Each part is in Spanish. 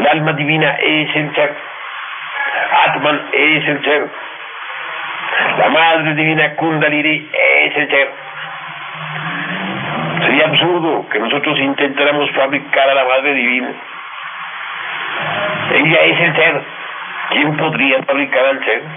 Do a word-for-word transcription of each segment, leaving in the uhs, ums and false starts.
El alma divina es el ser. Atman es el ser. La madre divina Kundalini es el ser. Sería absurdo que nosotros intentáramos fabricar a la madre divina. Ella es el ser. ¿Quién podría fabricar al ser?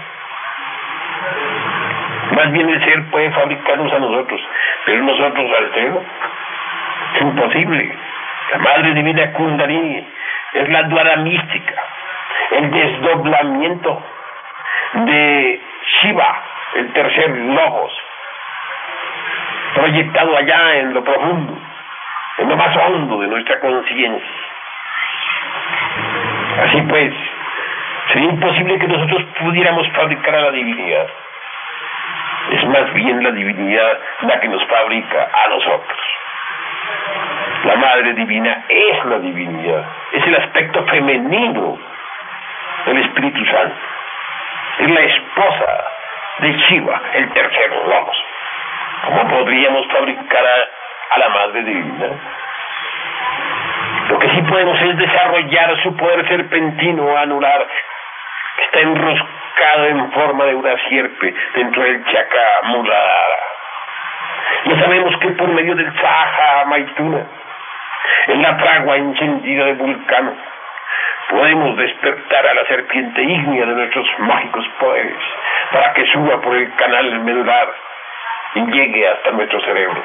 Más bien el ser puede fabricarnos a nosotros, pero nosotros al ser es imposible. La madre divina Kundalini es la dvara mística, el desdoblamiento de Shiva, el tercer logos, proyectado allá en lo profundo, en lo más hondo de nuestra conciencia. Así pues, sería imposible que nosotros pudiéramos fabricar a la divinidad. Es más bien la divinidad la que nos fabrica a nosotros. La Madre Divina es la divinidad, es el aspecto femenino del Espíritu Santo, es la esposa de Shiva, el tercer logos. ¿Cómo podríamos fabricar a, a la Madre Divina? Lo que sí podemos es desarrollar su poder serpentino anular, que está enroscado en forma de una sierpe dentro del chakra Muladhara. Ya sabemos que por medio del Saha Maituna, en la fragua encendida de Vulcano, podemos despertar a la serpiente ígnea de nuestros mágicos poderes para que suba por el canal medular y llegue hasta nuestro cerebro.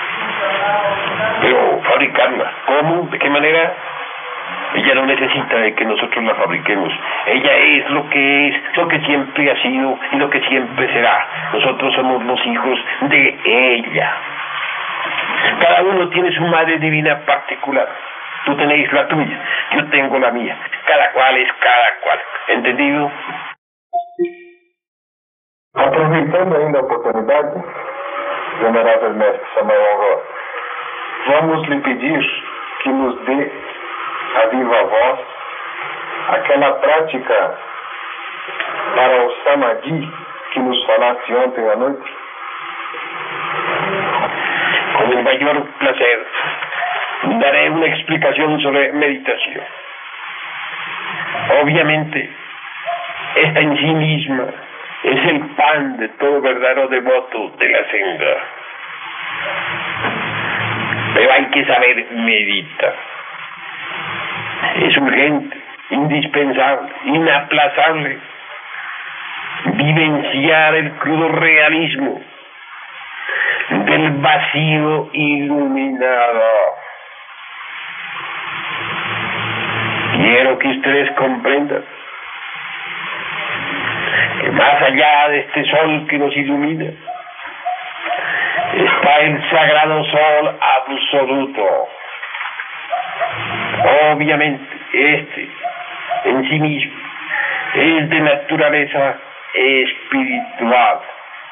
Pero fabricarla, ¿cómo? ¿De qué manera? Ella no necesita de que nosotros la fabriquemos. Ella es lo que es, lo que siempre ha sido y lo que siempre será. Nosotros somos los hijos de ella. Cada uno tiene su madre divina particular. Tú tenéis la tuya, yo tengo la mía. Cada cual es cada cual. ¿Entendido? Aproveitando ainda a oportunidade, venerável mestre Samael Aurora, vamos lhe pedir que nos dê a viva voz aquela prática para o Samadhi que nos falaste ontem à noite. Con el mayor placer daré una explicación sobre meditación. Obviamente, esta en sí misma es el pan de todo verdadero devoto de la senda. Pero hay que saber meditar. Es urgente, indispensable, inaplazable vivenciar el crudo realismo del vacío iluminado. Quiero que ustedes comprendan que más allá de este sol que nos ilumina está el sagrado sol absoluto. Obviamente, este en sí mismo es de naturaleza espiritual.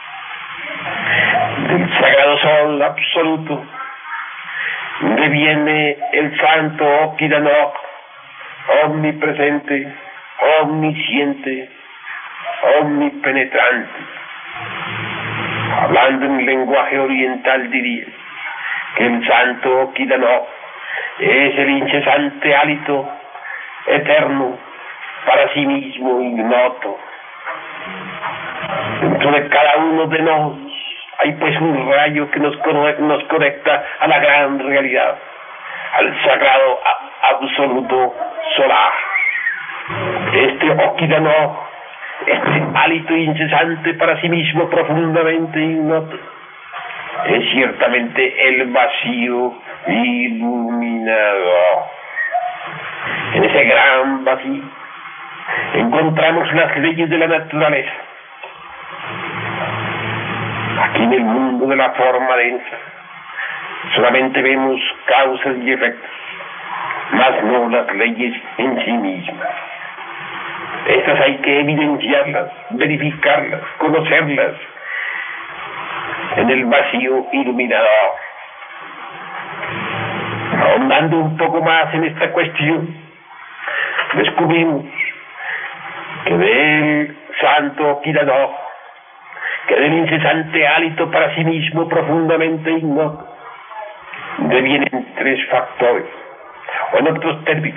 Del sagrado sol absoluto deviene el santo Okidanok, omnipresente, omnisciente, omnipenetrante. Hablando en lenguaje oriental diría que el santo Okidanok es el incesante hálito eterno para sí mismo ignoto. Dentro de cada uno de nosotros hay pues un rayo que nos, nos conecta a la gran realidad, al sagrado absoluto solar. Este Okidanok, este hálito incesante para sí mismo profundamente ignoto, es ciertamente el vacío iluminado. En ese gran vacío encontramos las leyes de la naturaleza. Aquí en el mundo de la forma densa solamente vemos causas y efectos, mas no las leyes en sí mismas. Estas hay que evidenciarlas, verificarlas, conocerlas en el vacío iluminado. Ahondando un poco más en esta cuestión, descubrimos que del santo Okidanok, que del incesante hálito para sí mismo profundamente ignoto, devienen tres factores, o en otros términos,